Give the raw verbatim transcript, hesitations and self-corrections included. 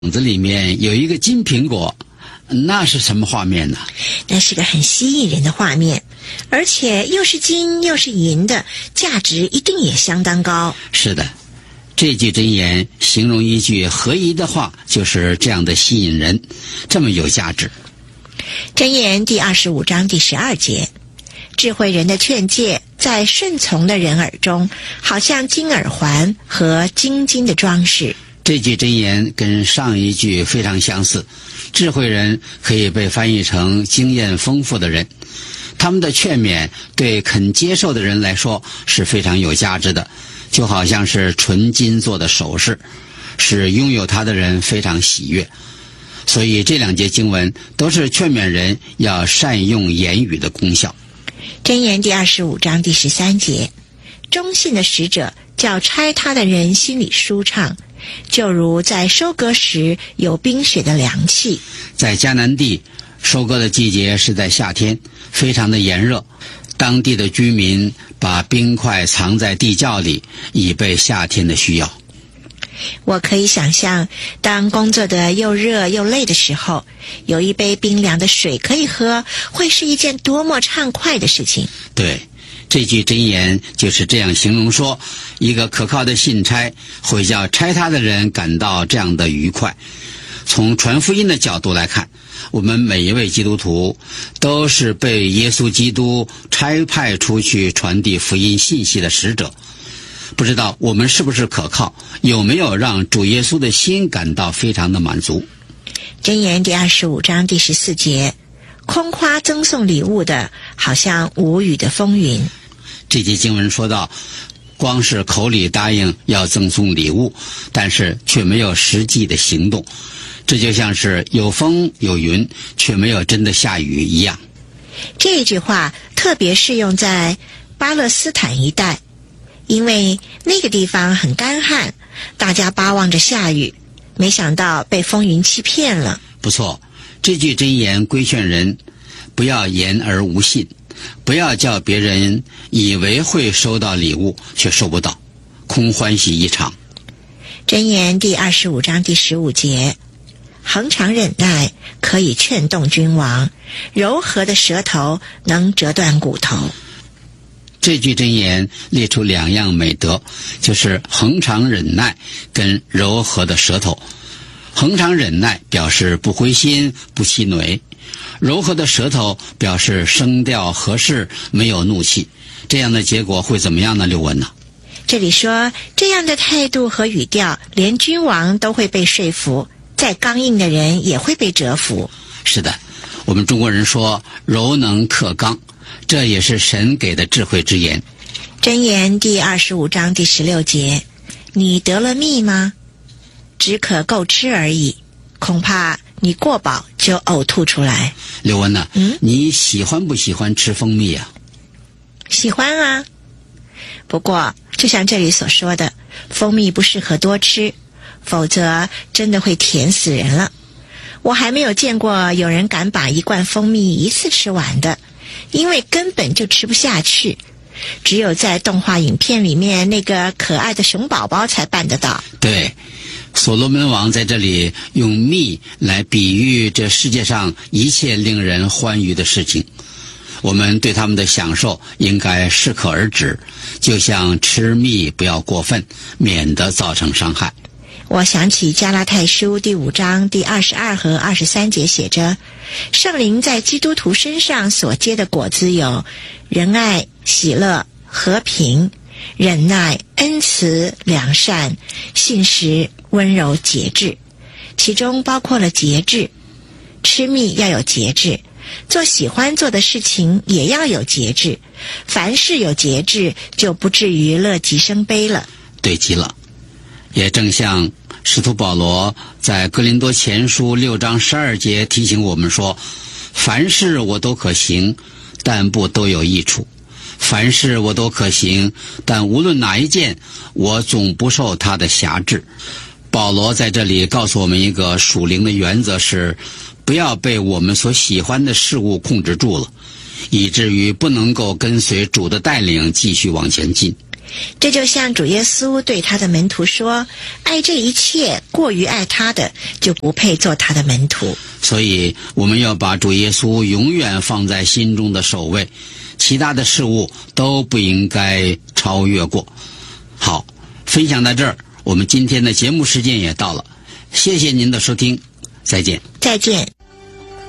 子里面有一个金苹果，那是什么画面呢？ 那是个很吸引人的画面，而且又是金又是银的，价值一定也相当高。 是的，这句箴言形容一句合宜的话，就是这样的吸引人，这么有价值。 箴言第二十五章第十二节，智慧人的劝诫在顺从的人耳中，好像金耳环和金金的装饰。 这句箴言跟上一句非常相似，智慧人可以被翻译成经验丰富的人，他们的劝勉对肯接受的人来说是非常有价值的，就好像是纯金做的首饰，使拥有它的人非常喜悦。所以这两节经文都是劝勉人要善用言语的功效。 箴言第二十五章第十三节，忠信的使者叫差他的人心里舒畅，就如在收割时有冰雪的凉气。 在迦南地，收割的季节是在夏天，非常的炎热，当地的居民把冰块藏在地窖里，以备夏天的需要。 我可以想象，当工作的又热又累的时候，有一杯冰凉的水可以喝，会是一件多么畅快的事情。 对，这句箴言就是这样形容说，一个可靠的信差会叫差他的人感到这样的愉快。从传福音的角度来看，我们每一位基督徒都是被耶稣基督差派出去传递福音信息的使者。不知道我们是不是可靠，有没有让主耶稣的心感到非常的满足。 箴言第二十五章第十四节，空夸赠送礼物的，好像无雨的风云。 这节经文说到，光是口里答应要赠送礼物，但是却没有实际的行动，这就像是有风有云，却没有真的下雨一样。 这句话特别适用在巴勒斯坦一带，因为那个地方很干旱，大家巴望着下雨，没想到被风云欺骗了。 不错，这句箴言规劝人不要言而无信，不要叫别人以为会收到礼物却收不到，空欢喜一场。 箴言第二十五章第十五节，恒常忍耐可以劝动君王，柔和的舌头能折断骨头。 这句箴言列出两样美德，就是恒常忍耐跟柔和的舌头。恒常忍耐表示不灰心不气馁，柔和的舌头表示声调合适，没有怒气。这样的结果会怎么样呢？刘文呢？ 这里说，这样的态度和语调，连君王都会被说服，再刚硬的人也会被折服。 是的，我们中国人说柔能克刚，这也是神给的智慧之言。 箴言第二十五章第十六节，你得了蜜吗？只可够吃而已，恐怕你过饱就呕吐出来。 刘文呢？ 嗯， 你喜欢不喜欢吃蜂蜜啊？ 喜欢啊，不过就像这里所说的，蜂蜜不适合多吃，否则真的会甜死人了。我还没有见过有人敢把一罐蜂蜜一次吃完的，因为根本就吃不下去。只有在动画影片里面那个可爱的熊宝宝才办得到。 对，所罗门王在这里用蜜来比喻这世界上一切令人欢愉的事情，我们对他们的享受应该适可而止，就像吃蜜不要过分，免得造成伤害。 我想起加拉太书第五章第二十二和二十三节写着，圣灵在基督徒身上所结的果子有仁爱、喜乐、和平、忍耐、恩慈、良善、信实、温柔、节制，其中包括了节制。吃蜜要有节制，做喜欢做的事情也要有节制，凡事有节制，就不至于乐极生悲了。 对极了，也正像使徒保罗在哥林多前书六章十二节提醒我们说，凡事我都可行，但不都有益处。凡事我都可行，但无论哪一件，我总不受他的辖制。保罗在这里告诉我们一个属灵的原则是，不要被我们所喜欢的事物控制住了，以至于不能够跟随主的带领继续往前进。 这就像主耶稣对他的门徒说，爱这一切过于爱他的，就不配做他的门徒。 所以我们要把主耶稣永远放在心中的首位，其他的事物都不应该超越过。好，分享到这儿，我们今天的节目时间也到了，谢谢您的收听，再见。 再见。